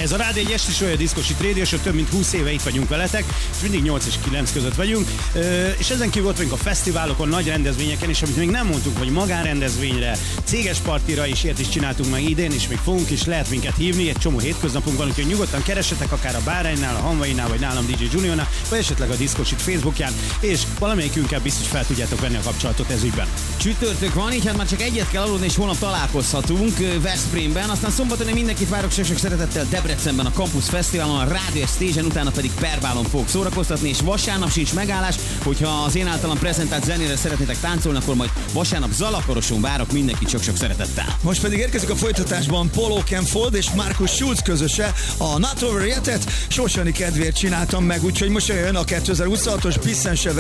Ez a Rádió egy esti show, a Diszkósit Radio Show, több mint 20 éve itt vagyunk veletek, és mindig 8 és 9 között vagyunk, és ezen kívül ott vagyunk a fesztiválokon, nagy rendezvényeken, és amit még nem mondtunk, hogy magánrendezvényre, céges partira is ilyet is csináltunk meg idén, és még fogunk is, lehet minket hívni, egy csomó hétköznapunk van, úgyhogy nyugodtan keressetek akár a Báránynál, a Hanvainál, vagy nálam DJ Juniornál, vagy esetleg a Diszkósit Facebookján, és valamelyikünkkel biztos fel tudjátok venni a kapcsolatot ez ügyben. Csütörtök van, így hát már csak egyet kell aludni, és holnap találkozhatunk Veszprémben, aztán szombaton én mindenkit várok sok szeretettel Debrecenben a Campus Fesztiválon, a Radio Stage-en, utána pedig Perbálon fogok szórakoztatni, és vasárnap sincs megállás, hogyha az én általam prezentált zenére szeretnétek táncolni, akkor majd vasárnap Zalakaroson várok mindenkit sok-sok szeretettel. Most pedig érkezik a folytatásban Polo Kenfold és Markus Schulz közöse, a Not Over Yet-et Sósani kedvéért csináltam meg, úgyhogy most jön a 2026-os Bissenseve